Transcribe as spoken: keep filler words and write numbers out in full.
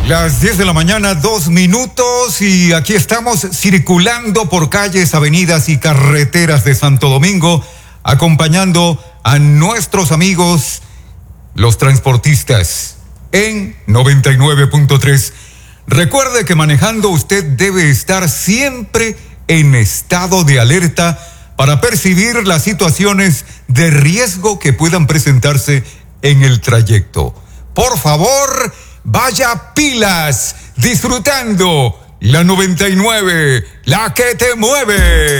Las diez de la mañana, dos minutos, y aquí estamos circulando por calles, avenidas y carreteras de Santo Domingo, acompañando a nuestros amigos, los transportistas, en noventa y nueve punto tres. Recuerde que manejando usted debe estar siempre en estado de alerta para percibir las situaciones de riesgo que puedan presentarse en el trayecto. Por favor, vaya pilas, disfrutando la noventa y nueve, la que te mueve.